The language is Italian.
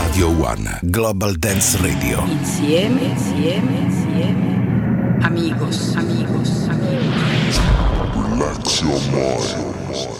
Radio One, Global Dance Radio. Insieme. Amigos. Relax your mind.